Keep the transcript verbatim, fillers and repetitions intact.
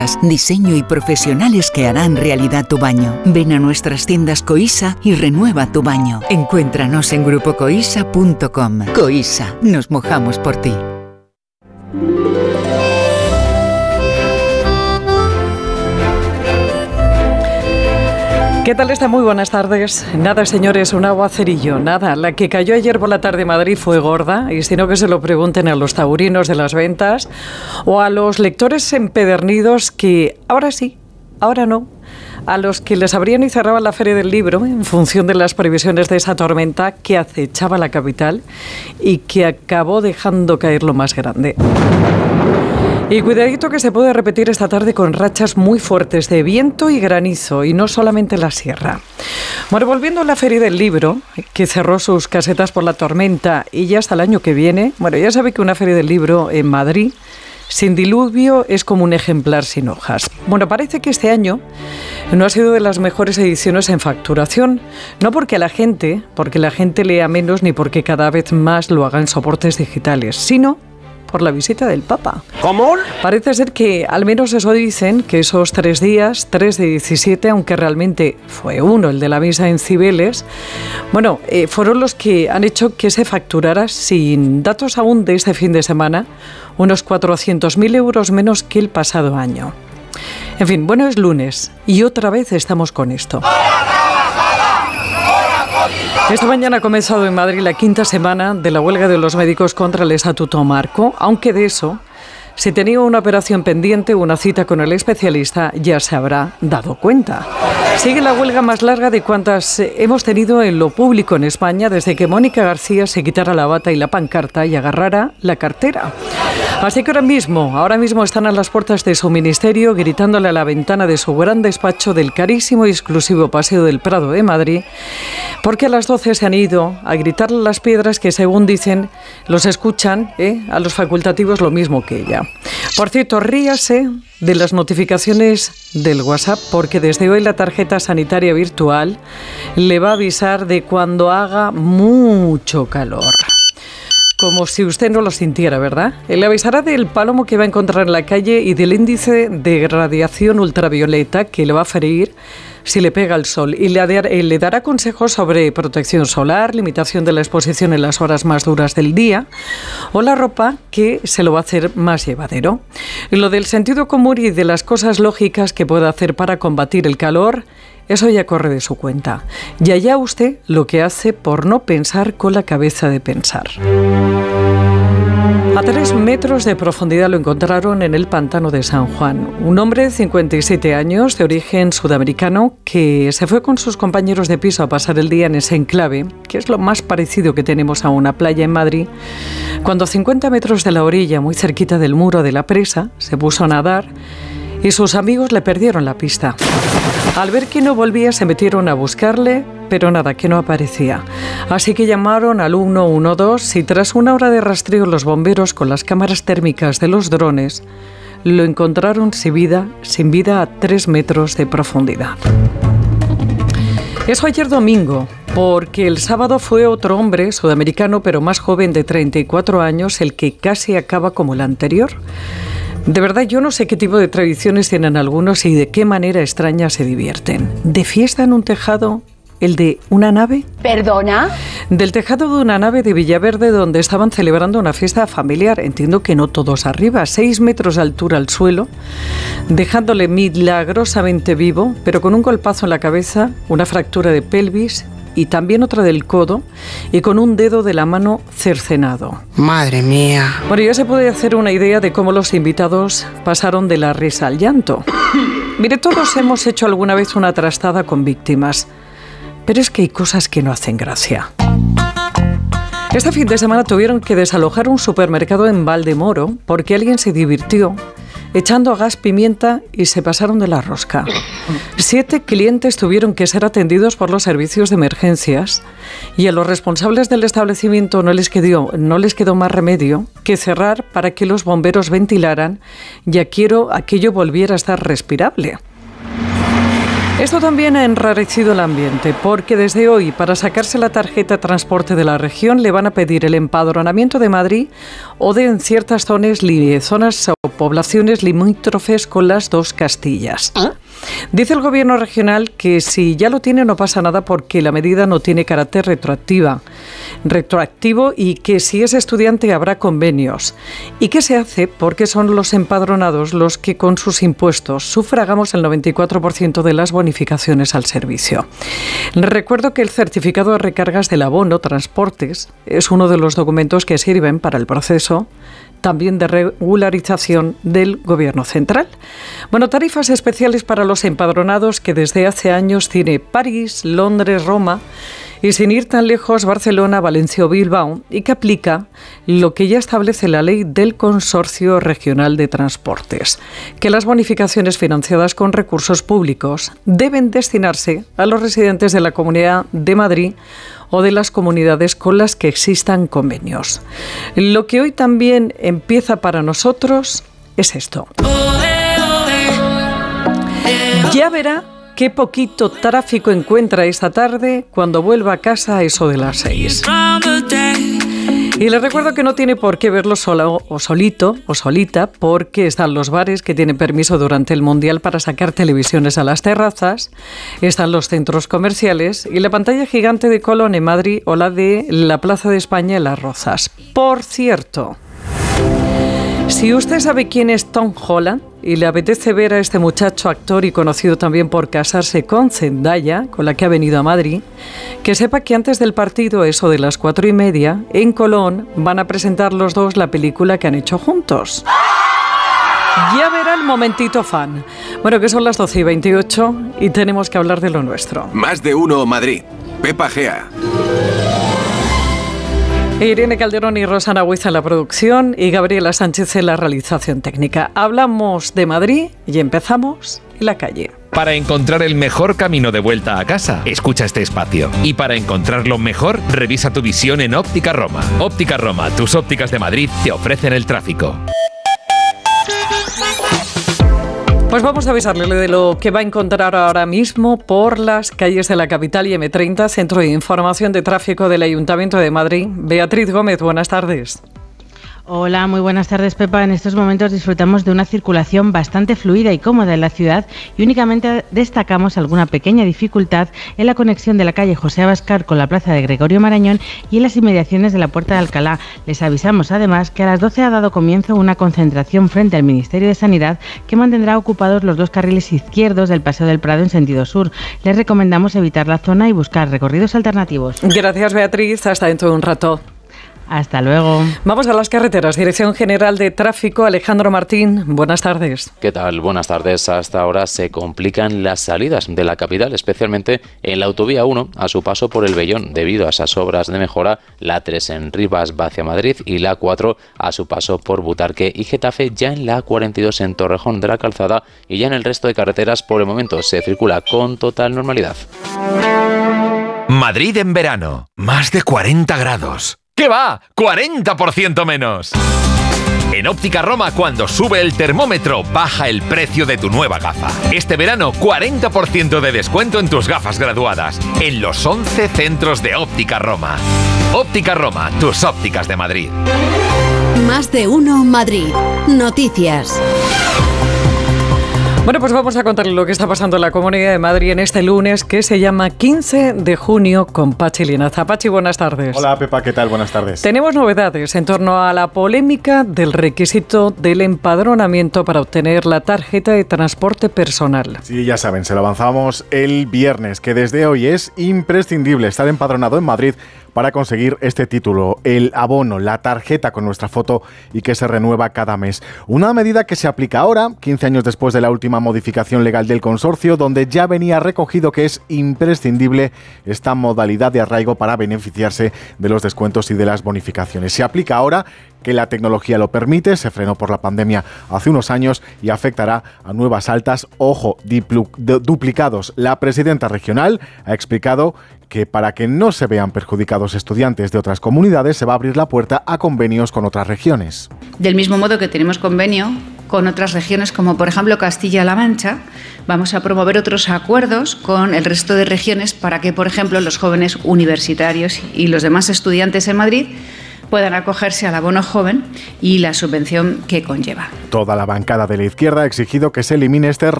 diseño y profesionales que harán realidad tu baño. Ven a nuestras tiendas Coisa y renueva tu baño. Encuéntranos en grupo coisa punto com. Coisa, nos mojamos por ti. ¿Qué tal está? Muy buenas tardes. Nada, señores, un aguacerillo, nada. La que cayó ayer por la tarde en Madrid fue gorda, y si no, que se lo pregunten a los taurinos de las ventas o a los lectores empedernidos que ahora sí, ahora no, a los que les abrían y cerraban la Feria del Libro en función de las previsiones de esa tormenta que acechaba la capital y que acabó dejando caer lo más grande. Y cuidadito que se puede repetir esta tarde con rachas muy fuertes de viento y granizo, y no solamente en la sierra. Bueno, volviendo a la Feria del Libro, que cerró sus casetas por la tormenta y ya hasta el año que viene, bueno, ya sabe que una Feria del Libro en Madrid sin diluvio es como un ejemplar sin hojas. Bueno, parece que este año no ha sido de las mejores ediciones en facturación, no porque la gente, porque la gente lea menos ni porque cada vez más lo hagan soportes digitales, sino por la visita del Papa. ¿Cómo? Parece ser que, al menos eso dicen, que esos tres días, tres de diecisiete, aunque realmente fue uno, el de la misa en Cibeles, bueno, eh, fueron los que han hecho que se facturara, sin datos aún de este fin de semana, unos cuatrocientos mil euros menos que el pasado año. En fin, bueno, es lunes y otra vez estamos con esto. Esta mañana ha comenzado en Madrid la quinta semana de la huelga de los médicos contra el Estatuto Marco, aunque de eso, si tenía una operación pendiente o una cita con el especialista, ya se habrá dado cuenta. Sigue la huelga más larga de cuantas hemos tenido en lo público en España desde que Mónica García se quitara la bata y la pancarta y agarrara la cartera. Así que ahora mismo, ahora mismo están a las puertas de su ministerio gritándole a la ventana de su gran despacho del carísimo y exclusivo Paseo del Prado de Madrid, porque a las doce se han ido a gritarle a las piedras que, según dicen, los escuchan ¿eh? a los facultativos lo mismo que ella. Por cierto, ríase de las notificaciones del WhatsApp, porque desde hoy la tarjeta sanitaria virtual le va a avisar de cuando haga mucho calor. Como si usted no lo sintiera, ¿verdad? Le avisará del palomo que va a encontrar en la calle y del índice de radiación ultravioleta que le va a ferir si le pega el sol, y le, le dará consejos sobre protección solar, limitación de la exposición en las horas más duras del día o la ropa que se lo va a hacer más llevadero. Y lo del sentido común y de las cosas lógicas que pueda hacer para combatir el calor, eso ya corre de su cuenta. Y allá usted lo que hace por no pensar con la cabeza de pensar. A tres metros de profundidad lo encontraron en el pantano de San Juan. Un hombre de cincuenta y siete años, de origen sudamericano, que se fue con sus compañeros de piso a pasar el día en ese enclave, que es lo más parecido que tenemos a una playa en Madrid, cuando a cincuenta metros de la orilla, muy cerquita del muro de la presa, se puso a nadar y sus amigos le perdieron la pista. Al ver que no volvía, se metieron a buscarle, pero nada, que no aparecía. Así que llamaron al uno uno dos y tras una hora de rastreo los bomberos con las cámaras térmicas de los drones lo encontraron sin vida, sin vida a tres metros de profundidad. Eso ayer domingo, porque el sábado fue otro hombre sudamericano, pero más joven, de treinta y cuatro años, el que casi acaba como el anterior. De verdad, yo no sé qué tipo de tradiciones tienen algunos y de qué manera extraña se divierten. ¿De fiesta en un tejado? ¿El de una nave? ¿Perdona? Del tejado de una nave de Villaverde, donde estaban celebrando una fiesta familiar. Entiendo que no todos arriba, seis metros de altura al suelo, dejándole milagrosamente vivo, pero con un golpazo en la cabeza, una fractura de pelvis y también otra del codo, y con un dedo de la mano cercenado. Madre mía. Bueno, ya se puede hacer una idea de cómo los invitados pasaron de la risa al llanto. Mire, todos hemos hecho alguna vez una trastada con víctimas, pero es que hay cosas que no hacen gracia. Este fin de semana tuvieron que desalojar un supermercado en Valdemoro porque alguien se divirtió echando a gas pimienta y se pasaron de la rosca. Siete clientes tuvieron que ser atendidos por los servicios de emergencias y a los responsables del establecimiento no les quedó, no les quedó más remedio que cerrar para que los bomberos ventilaran y aquello, aquello volviera a estar respirable. Esto también ha enrarecido el ambiente, porque desde hoy, para sacarse la tarjeta de transporte de la región, le van a pedir el empadronamiento de Madrid o de en ciertas zonas, zonas o poblaciones limítrofes con las dos Castillas. ¿Ah? Dice el Gobierno regional que si ya lo tiene no pasa nada porque la medida no tiene carácter retroactiva, retroactivo y que si es estudiante habrá convenios. ¿Y qué se hace? Porque son los empadronados los que con sus impuestos sufragamos el noventa y cuatro por ciento de las bonificaciones al servicio. Recuerdo que el certificado de recargas del abono transportes es uno de los documentos que sirven para el proceso también de regularización del Gobierno central. Bueno, tarifas especiales para los empadronados que desde hace años tiene París, Londres, Roma y sin ir tan lejos Barcelona, Valencia o Bilbao, y que aplica lo que ya establece la ley del Consorcio Regional de Transportes, que las bonificaciones financiadas con recursos públicos deben destinarse a los residentes de la Comunidad de Madrid o de las comunidades con las que existan convenios. Lo que hoy también empieza para nosotros es esto. Ya verá qué poquito tráfico encuentra esta tarde cuando vuelva a casa a eso de las seis. Y les recuerdo que no tiene por qué verlo solo o solito o solita, porque están los bares que tienen permiso durante el Mundial para sacar televisiones a las terrazas, están los centros comerciales y la pantalla gigante de Colón en Madrid o la de la Plaza de España en Las Rozas. Por cierto, si usted sabe quién es Tom Holland y le apetece ver a este muchacho actor y conocido también por casarse con Zendaya, con la que ha venido a Madrid, que sepa que antes del partido, eso de las cuatro y media, en Colón van a presentar los dos la película que han hecho juntos. Ya verá el momentito fan. Bueno, que son las doce y veintiocho y tenemos que hablar de lo nuestro. Más de uno Madrid. Pepa Gea. Irene Calderón y Rosana Huiza en la producción y Gabriela Sánchez en la realización técnica. Hablamos de Madrid y empezamos en la calle. Para encontrar el mejor camino de vuelta a casa, escucha este espacio. Y para encontrarlo mejor, revisa tu visión en Óptica Roma. Óptica Roma, tus ópticas de Madrid te ofrecen el tráfico. Pues vamos a avisarle de lo que va a encontrar ahora mismo por las calles de la capital y eme treinta, Centro de Información de Tráfico del Ayuntamiento de Madrid. Beatriz Gómez, buenas tardes. Hola, muy buenas tardes, Pepa. En estos momentos disfrutamos de una circulación bastante fluida y cómoda en la ciudad y únicamente destacamos alguna pequeña dificultad en la conexión de la calle José Abascal con la plaza de Gregorio Marañón y en las inmediaciones de la Puerta de Alcalá. Les avisamos además que a las doce ha dado comienzo una concentración frente al Ministerio de Sanidad que mantendrá ocupados los dos carriles izquierdos del Paseo del Prado en sentido sur. Les recomendamos evitar la zona y buscar recorridos alternativos. Gracias, Beatriz. Hasta dentro de un rato. Hasta luego. Vamos a las carreteras. Dirección General de Tráfico, Alejandro Martín. Buenas tardes. ¿Qué tal? Buenas tardes. Hasta ahora se complican las salidas de la capital, especialmente en la autovía uno, a su paso por el Vellón, debido a esas obras de mejora, la tres en Rivas va hacia Madrid y la cuatro a su paso por Butarque y Getafe, ya en la cuarenta y dos en Torrejón de la Calzada y ya en el resto de carreteras por el momento se circula con total normalidad. Madrid en verano, más de cuarenta grados. ¿Qué va? ¡cuarenta por ciento menos! En Óptica Roma, cuando sube el termómetro, baja el precio de tu nueva gafa. Este verano, cuarenta por ciento de descuento en tus gafas graduadas, en los once centros de Óptica Roma. Óptica Roma, tus ópticas de Madrid. Más de uno Madrid. Noticias. Bueno, pues vamos a contarle lo que está pasando en la Comunidad de Madrid en este lunes que se llama quince de junio con Pachi Linaza. Pachi, buenas tardes. Hola, Pepa, ¿qué tal? Buenas tardes. Tenemos novedades en torno a la polémica del requisito del empadronamiento para obtener la tarjeta de transporte personal. Sí, ya saben, se lo avanzamos el viernes, que desde hoy es imprescindible estar empadronado en Madrid para conseguir este título, el abono, la tarjeta con nuestra foto y que se renueva cada mes. Una medida que se aplica ahora, quince años después de la última modificación legal del consorcio, donde ya venía recogido que es imprescindible esta modalidad de arraigo para beneficiarse de los descuentos y de las bonificaciones. Se aplica ahora que la tecnología lo permite, se frenó por la pandemia hace unos años y afectará a nuevas altas, ojo, diplu- duplicados. La presidenta regional ha explicado que para que no se vean perjudicados estudiantes de otras comunidades se va a abrir la puerta a convenios con otras regiones. Del mismo modo que tenemos convenio con otras regiones, como por ejemplo Castilla-La Mancha. Vamos a promover otros acuerdos con el resto de regiones para que, por ejemplo, los jóvenes universitarios y los demás estudiantes en Madrid puedan acogerse al abono joven y la subvención que conlleva. Toda la bancada de la izquierda ha exigido que se elimine este